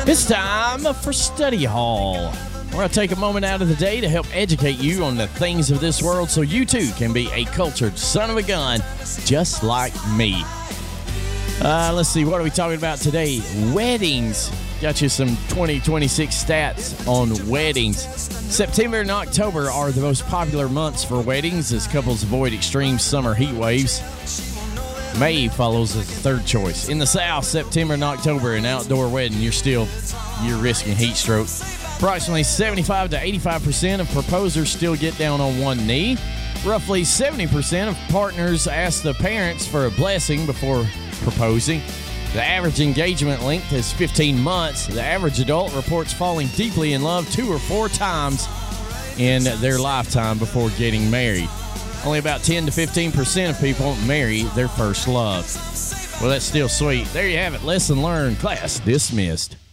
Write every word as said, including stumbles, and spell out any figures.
It's time for Study Hall. We're going to take a moment out of the day to help educate you on the things of this world so you too can be a cultured son of a gun just like me. Uh, let's see, what are we talking about today? Weddings. Got you some twenty twenty-six stats on weddings. September and October are the most popular months for weddings as couples avoid extreme summer heat waves. May follows as the third choice. In the South, September and October, an outdoor wedding, you're still you're risking heat stroke. Approximately seventy-five to eighty-five percent of proposers still get down on one knee. Roughly seventy percent of partners ask the parents for a blessing before proposing. The average engagement length is fifteen months. The average adult reports falling deeply in love two or four times in their lifetime before getting married. Only about ten to fifteen percent of people marry their first love. Well, that's still sweet. There you have it. Lesson learned. Class dismissed.